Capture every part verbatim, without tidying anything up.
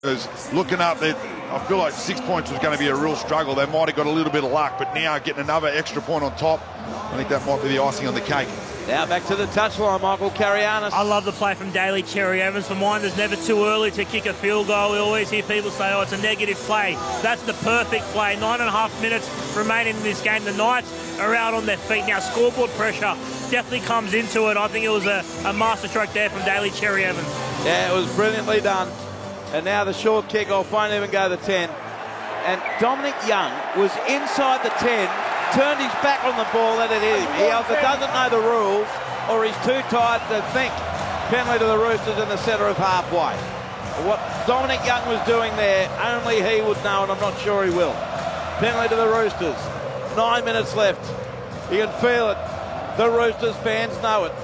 Is looking up, that I feel like six points was going to be a real struggle. They might have got a little bit of luck, but now getting another extra point on top, I think that might be the icing on the cake. Now back to the touchline, Michael Carianis. I love the play from Daly Cherry Evans. For mine, there's never too early to kick a field goal. We always hear people say, oh, it's a negative play. That's the perfect play. Nine and a half minutes remaining in this game. The Knights are out on their feet. Now, scoreboard pressure definitely comes into it. I think it was a, a masterstroke there from Daly Cherry Evans. Yeah, it was brilliantly done. And now the short kick-off won't even go the ten. And Dominic Young was inside the ten, turned his back on the ball, let it hit him. He either doesn't know the rules or he's too tired to think. Penalty to the Roosters in the centre of halfway. What Dominic Young was doing there, only he would know, and I'm not sure he will. Penalty to the Roosters. Nine minutes left. You can feel it. The Roosters fans know it.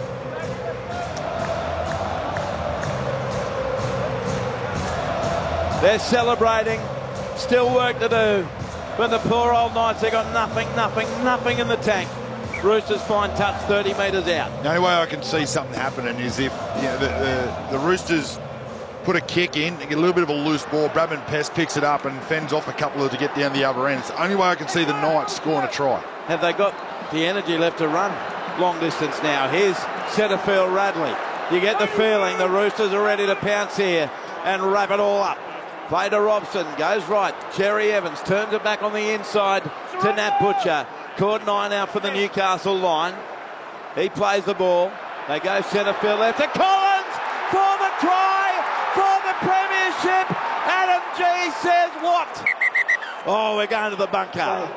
They're celebrating, still work to do, but the poor old Knights, they've got nothing, nothing, nothing in the tank. Roosters fine touch thirty metres out. The only way I can see something happening is if you know, the, the, the Roosters put a kick in, get a little bit of a loose ball, Bradman Pest picks it up and fends off a couple of to get down the other end. It's the only way I can see the Knights scoring a try. Have they got the energy left to run long distance now? Here's Setterfield Radley. You get the feeling the Roosters are ready to pounce here and wrap it all up. Play to Robson, goes right. Cherry Evans turns it back on the inside to Nat Butcher. Caught nine out for the Newcastle line. He plays the ball. They go centre field left to Collins for the try for the premiership. Adam G says what? Oh, we're going to the bunker. Okay.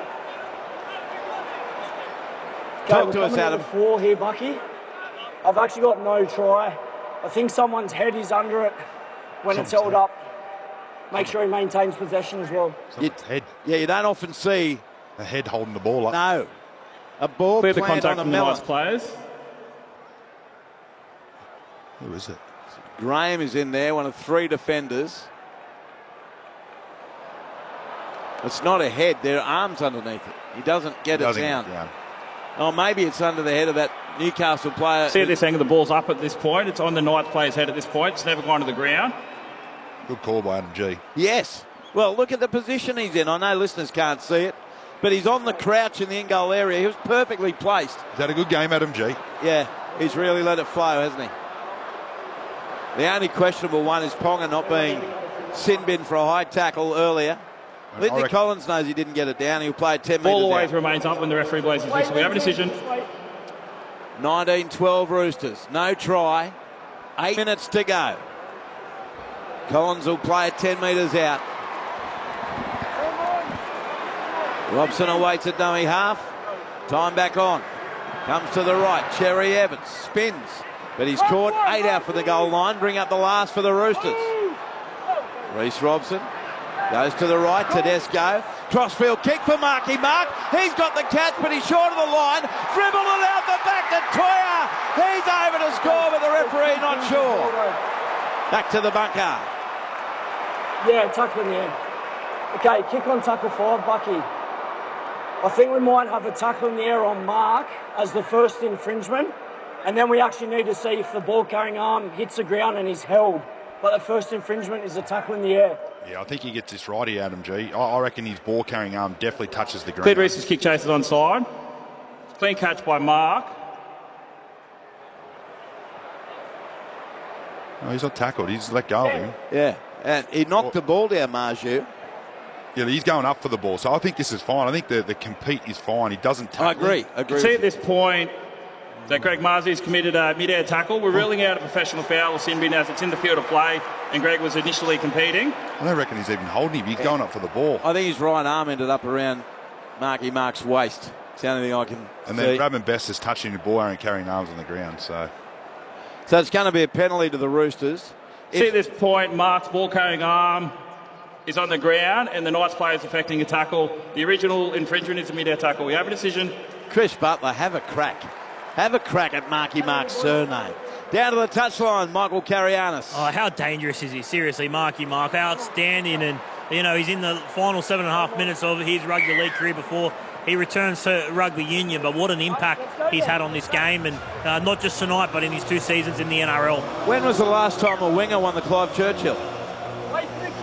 Talk Okay, to us, Adam. Four here, Bucky. I've actually got no try. I think someone's head is under it when it's held up. Make sure he maintains possession as well. You, head. Yeah, you don't often see a head holding the ball up. No. A ball Clear the planted contact on a from the melon. Knights players. Who is it? Graham is in there, one of three defenders. It's not a head, there are arms underneath it. He doesn't get He doesn't it down. get it down. Oh, maybe it's under the head of that Newcastle player. See at this angle, the ball's up at this point. It's on the Knights player's head at this point. It's never gone to the ground. Good call by Adam G. Yes. Well, look at the position he's in. I know listeners can't see it, but he's on the crouch in the in-goal area. He was perfectly placed. Is that a good game, Adam G? Yeah, he's really let it flow, hasn't he? The only questionable one is Ponga not being sin bin for a high tackle earlier. Lindsay Collins knows he didn't get it down. He'll play ten metres Ball always out. remains up when the referee blows his whistle. We have a decision. nineteen twelve Roosters. No try. Eight minutes to go. Collins will play it ten metres out. Robson awaits at dummy half. Time back on. Comes to the right. Cherry Evans spins. But he's caught. Eight out for the goal line. Bring up the last for the Roosters. Reece Robson goes to the right. Tedesco. Crossfield kick for Marky Mark. He's got the catch, but he's short of the line. Dribbled it out the back to Toya. He's over to score, but the referee not sure. Back to the bunker. Yeah, tackle in the end. Okay, kick on tackle five, Bucky. I think we might have a tackle in the air on Mark as the first infringement, and then we actually need to see if the ball carrying arm hits the ground and is held. But the first infringement is a tackle in the air. Yeah, I think he gets this right here, Adam G. I, I reckon his ball carrying arm definitely touches the ground. Cleared Reese's kick chases onside. Clean catch by Mark. No, he's not tackled. He's let go of him. Yeah, and he knocked the ball down, Marju. Yeah, he's going up for the ball. So I think this is fine. I think the, the compete is fine. He doesn't tackle. I agree. I agree. See at this point that Greg Marzi has committed a mid-air tackle. We're ruling out a professional foul or sin bin as it's in the field of play, and Greg was initially competing. I don't reckon he's even holding him. He's going up for the ball. I think his right arm ended up around Marky Mark's waist. It's the only thing I can And see. then Bradman Best is touching the ball and carrying arms on the ground. So So it's going to be a penalty to the Roosters. See at this point, Mark's ball carrying arm is on the ground, and the Knights player is effecting a tackle. The original infringement is a mid-air tackle. We have a decision. Chris Butler, have a crack. Have a crack at Marky Mark's surname. Down to the touchline, Michael Carianis. Oh, how dangerous is he? Seriously, Marky Mark, outstanding. And, you know, he's in the final seven and a half minutes of his rugby league career before he returns to rugby union. But what an impact he's had on this game, and uh, not just tonight, but in his two seasons in the N R L. When was the last time a winger won the Clive Churchill?